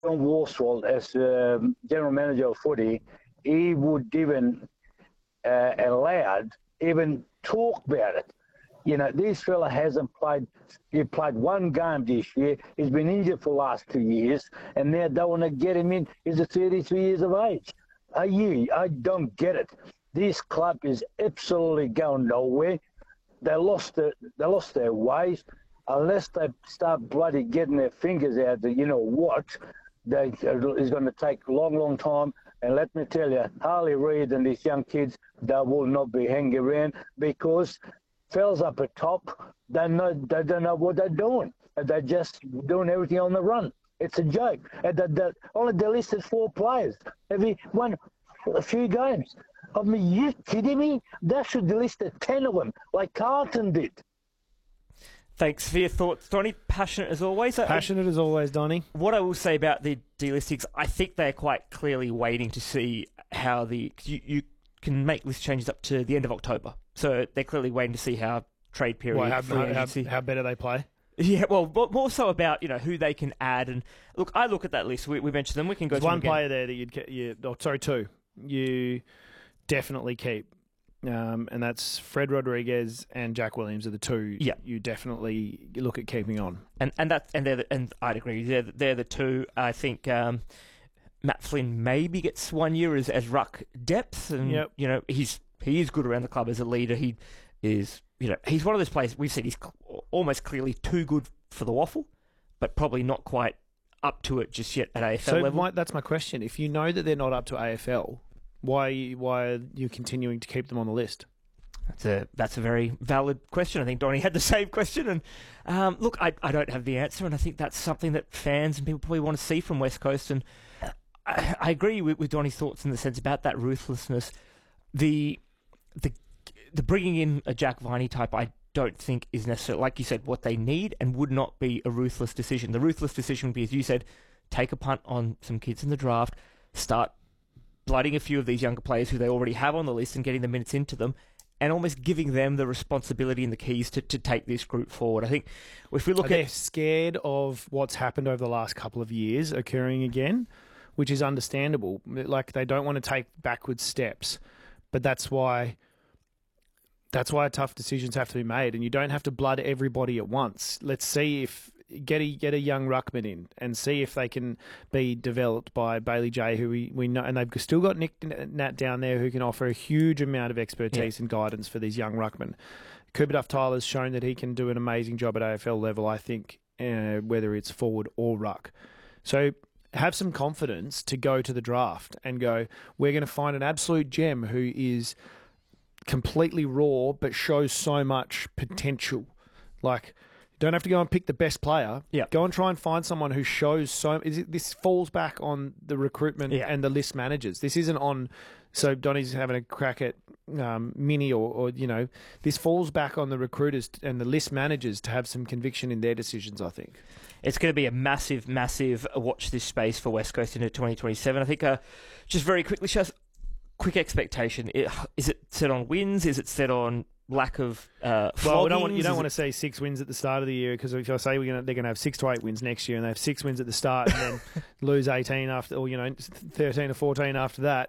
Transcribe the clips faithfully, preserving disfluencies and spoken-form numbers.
John Worsfold as um, general manager of footy, he would even uh, allowed even talk about it. You know, this fella hasn't played. He played one game this year. He's been injured for the last two years, and now they want to get him in. He's thirty-three years of age. Are you? I don't get it. This club is absolutely going nowhere. They lost their, they lost their ways. Unless they start bloody getting their fingers out, the, you know what, they, it's going to take a long, long time. And let me tell you, Harley Reid and these young kids, they will not be hanging around because fellas up at top, they know they don't know what they're doing. They're just doing everything on the run. It's a joke. And they, they, only they listed four players. Every one, a few games. I mean, you kidding me? They should have listed ten of them, like Carlton did. Thanks for your thoughts, Donny. Passionate as always. Passionate as always, Donny. What I will say about the delistings, I think they're quite clearly waiting to see how the... You, you can make list changes up to the end of October. So they're clearly waiting to see how trade period... Well, how, how, how, how better they play? Yeah, well, more so about, you know, who they can add. And look, I look at that list. We, we mentioned them. We can go There's through one them again. player there that you'd... You, oh, sorry, two. You definitely keep... Um, and that's Fred Rodriguez and Jack Williams are the two yeah. you definitely look at keeping on. And and that and they're the, and I'd agree they're they're the two. I think um, Matt Flynn maybe gets one year as, as ruck depth, and yep. you know he's he is good around the club as a leader. He is you know he's one of those players we've said he's cl- almost clearly too good for the waffle, but probably not quite up to it just yet at A F L so level. My, that's my question. If you know that they're not up to A F L. Why why are you continuing to keep them on the list? That's a that's a very valid question. I think Donny had the same question. And um, look, I, I don't have the answer, and I think that's something that fans and people probably want to see from West Coast. And I, I agree with, with Donny's thoughts in the sense about that ruthlessness. The the the bringing in a Jack Viney type, I don't think is necessarily, like you said, what they need, and would not be a ruthless decision. The ruthless decision would be, as you said, take a punt on some kids in the draft, start blooding a few of these younger players who they already have on the list and getting the minutes into them, and almost giving them the responsibility and the keys to, to take this group forward. I think if we look Are at... They're scared of what's happened over the last couple of years occurring again, which is understandable. Like, they don't want to take backward steps, but that's why... That's why tough decisions have to be made, and you don't have to blood everybody at once. Let's see if get a get a young ruckman in and see if they can be developed by Bailey J, who we, we know, and they've still got Nick Nat down there who can offer a huge amount of expertise yeah. and guidance for these young ruckmen. Cooper Duff Tyler's shown that he can do an amazing job at A F L level, I think, uh, whether it's forward or ruck. So have some confidence to go to the draft and go, we're going to find an absolute gem who is completely raw but shows so much potential. Like, you don't have to go and pick the best player. Yeah. Go and try and find someone who shows so... Is it, this falls back on the recruitment yeah. and the list managers. This isn't on... So Donny's having a crack at um, Mini or, or, you know, this falls back on the recruiters and the list managers to have some conviction in their decisions, I think. It's going to be a massive, massive watch this space for West Coast into twenty twenty-seven. I think uh, just very quickly, just quick expectation. Is it set on wins? Is it set on lack of uh, well, we don't want, you don't Is want it... to say six wins at the start of the year, because if I say we're gonna, they're going to have six to eight wins next year and they have six wins at the start and then lose eighteen after, or, you know, thirteen or fourteen after that.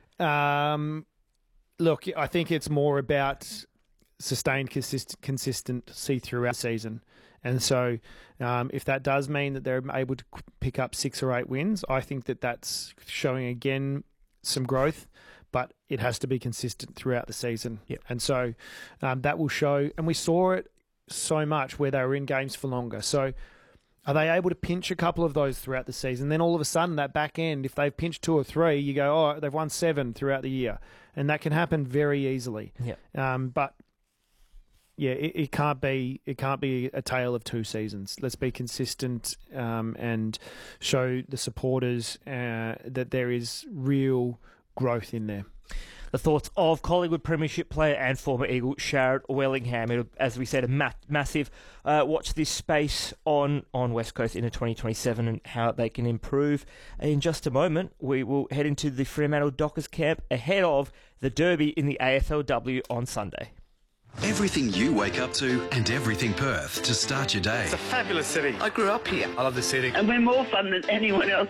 Um, look, I think it's more about sustained consist- consistency throughout the season. And so um, if that does mean that they're able to pick up six or eight wins, I think that that's showing, again, some growth, but it has to be consistent throughout the season. Yep. And so um, that will show, and we saw it so much where they were in games for longer. So are they able to pinch a couple of those throughout the season? Then all of a sudden, that back end, if they've pinched two or three, you go, oh, they've won seven throughout the year. And that can happen very easily. Yeah. Um, but yeah, it, it can't be it can't be a tale of two seasons. Let's be consistent um, and show the supporters uh, that there is real growth in there. The thoughts of Collingwood Premiership player and former Eagle Sharrod Wellingham. It'll, as we said, a ma- massive uh, watch this space on, on West Coast into twenty twenty-seven and how they can improve. In just a moment, we will head into the Fremantle Dockers camp ahead of the Derby in the A F L W on Sunday. Everything you wake up to and everything Perth to start your day. It's a fabulous city. I grew up here. I love the city. And we're more fun than anyone else